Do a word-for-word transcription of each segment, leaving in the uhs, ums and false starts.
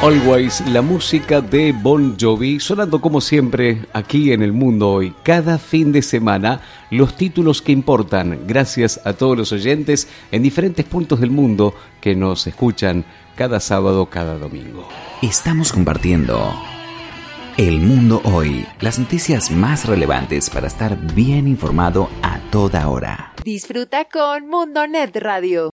Always, la música de Bon Jovi, sonando como siempre aquí en El Mundo Hoy. Cada fin de semana, los títulos que importan, gracias a todos los oyentes en diferentes puntos del mundo que nos escuchan cada sábado, cada domingo. Estamos compartiendo El Mundo Hoy, las noticias más relevantes para estar bien informado a toda hora. Disfruta con Mundonet Radio.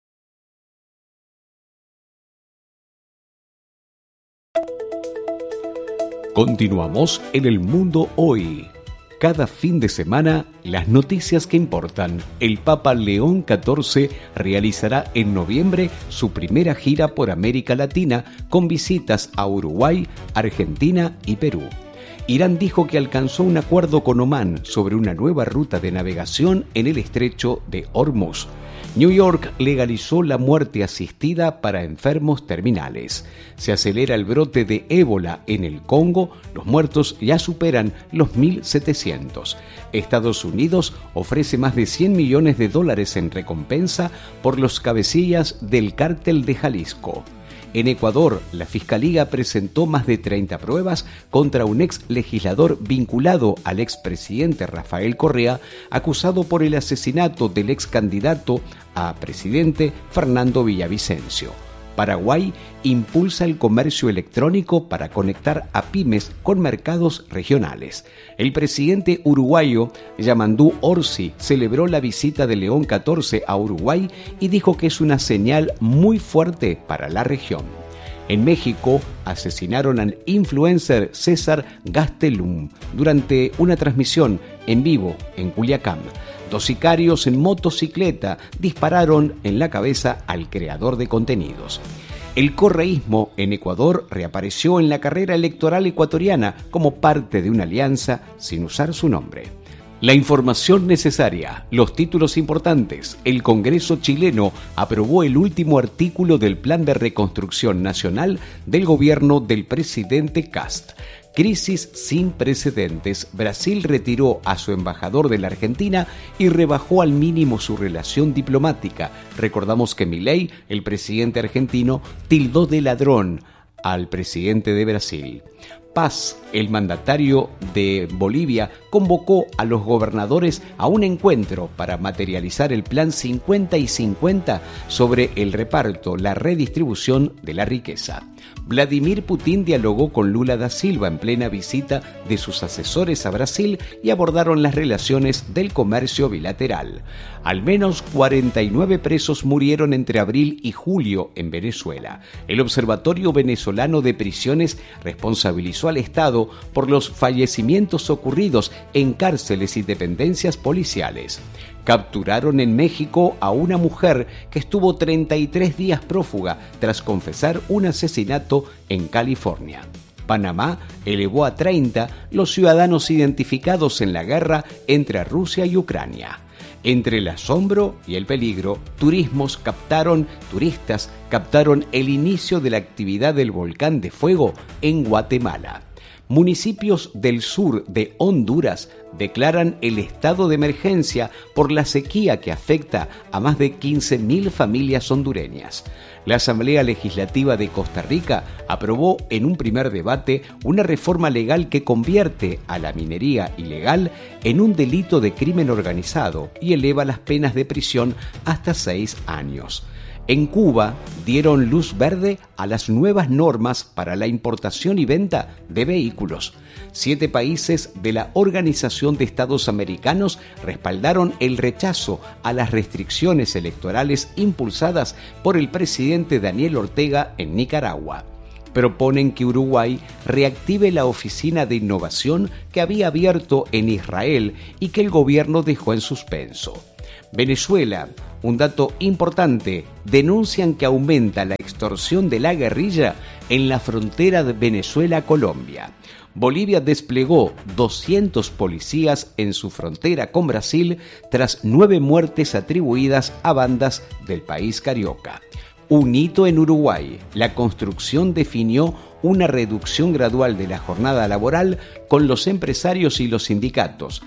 Continuamos en El Mundo Hoy. Cada fin de semana, las noticias que importan. El Papa León catorce realizará en noviembre su primera gira por América Latina con visitas a Uruguay, Argentina y Perú. Irán dijo que alcanzó un acuerdo con Omán sobre una nueva ruta de navegación en el estrecho de Hormuz. New York legalizó la muerte asistida para enfermos terminales. Se acelera el brote de ébola en el Congo. Los muertos ya superan los mil setecientos. Estados Unidos ofrece más de cien millones de dólares en recompensa por los cabecillas del cártel de Jalisco. En Ecuador, la Fiscalía presentó más de treinta pruebas contra un ex legislador vinculado al expresidente Rafael Correa, acusado por el asesinato del ex candidato a presidente Fernando Villavicencio. Paraguay impulsa el comercio electrónico para conectar a pymes con mercados regionales. El presidente uruguayo Yamandú Orsi celebró la visita de León catorce a Uruguay y dijo que es una señal muy fuerte para la región. En México asesinaron al influencer César Gastelum durante una transmisión en vivo en Culiacán. Dos sicarios en motocicleta dispararon en la cabeza al creador de contenidos. El correísmo en Ecuador reapareció en la carrera electoral ecuatoriana como parte de una alianza sin usar su nombre. La información necesaria, los títulos importantes. El Congreso chileno aprobó el último artículo del Plan de Reconstrucción Nacional del gobierno del presidente Kast. Crisis sin precedentes. Brasil retiró a su embajador de la Argentina y rebajó al mínimo su relación diplomática. Recordamos que Milei, el presidente argentino, tildó de ladrón al presidente de Brasil. Paz, el mandatario de Bolivia, convocó a los gobernadores a un encuentro para materializar el plan cincuenta y cincuenta sobre el reparto, la redistribución de la riqueza. Vladimir Putin dialogó con Lula da Silva en plena visita de sus asesores a Brasil y abordaron las relaciones del comercio bilateral. Al menos cuarenta y nueve presos murieron entre abril y julio en Venezuela. El Observatorio Venezolano de Prisiones responsabilizó al Estado por los fallecimientos ocurridos en cárceles y dependencias policiales. Capturaron en México a una mujer que estuvo treinta y tres días prófuga tras confesar un asesinato en California. Panamá elevó a treinta los ciudadanos identificados en la guerra entre Rusia y Ucrania. Entre el asombro y el peligro, turismos captaron, turistas captaron el inicio de la actividad del volcán de fuego en Guatemala. Municipios del sur de Honduras declaran el estado de emergencia por la sequía que afecta a más de quince mil familias hondureñas. La Asamblea Legislativa de Costa Rica aprobó en un primer debate una reforma legal que convierte a la minería ilegal en un delito de crimen organizado y eleva las penas de prisión hasta seis años. En Cuba dieron luz verde a las nuevas normas para la importación y venta de vehículos. Siete países de la Organización de Estados Americanos respaldaron el rechazo a las restricciones electorales impulsadas por el presidente Daniel Ortega en Nicaragua. Proponen que Uruguay reactive la oficina de innovación que había abierto en Israel y que el gobierno dejó en suspenso. Venezuela, un dato importante, denuncian que aumenta la extorsión de la guerrilla en la frontera de Venezuela-Colombia. Bolivia desplegó doscientos policías en su frontera con Brasil tras nueve muertes atribuidas a bandas del país carioca. Un hito en Uruguay, la construcción definió una reducción gradual de la jornada laboral con los empresarios y los sindicatos.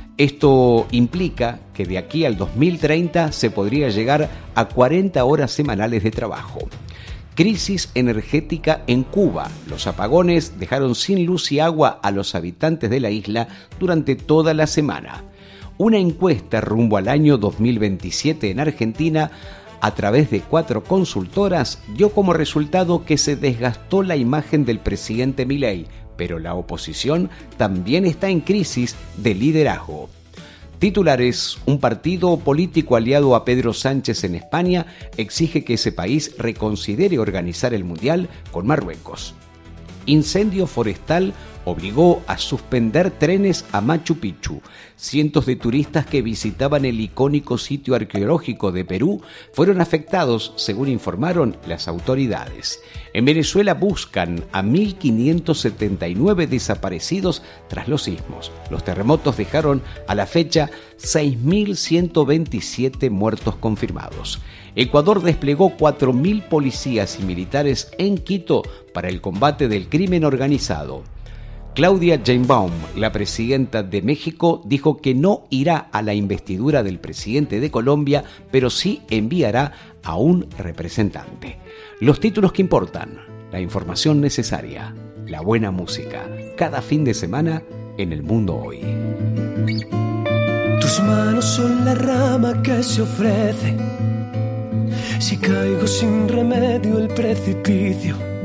Esto implica que de aquí al dos mil treinta se podría llegar a cuarenta horas semanales de trabajo. Crisis energética en Cuba. Los apagones dejaron sin luz y agua a los habitantes de la isla durante toda la semana. Una encuesta rumbo al año dos mil veintisiete en Argentina, a través de cuatro consultoras, dio como resultado que se desgastó la imagen del presidente Milei, pero la oposición también está en crisis de liderazgo. Titulares: un partido político aliado a Pedro Sánchez en España exige que ese país reconsidere organizar el Mundial con Marruecos. Incendio forestal obligó a suspender trenes a Machu Picchu. Cientos de turistas que visitaban el icónico sitio arqueológico de Perú fueron afectados, según informaron las autoridades. En Venezuela buscan a mil quinientos setenta y nueve desaparecidos tras los sismos. Los terremotos dejaron a la fecha seis mil ciento veintisiete muertos confirmados. Ecuador desplegó cuatro mil policías y militares en Quito para el combate del crimen organizado. Claudia Sheinbaum, la presidenta de México, dijo que no irá a la investidura del presidente de Colombia, pero sí enviará a un representante. Los títulos que importan, la información necesaria, la buena música, cada fin de semana en El Mundo Hoy. Tus manos son la rama que se ofrece. Si caigo sin remedio el precipicio,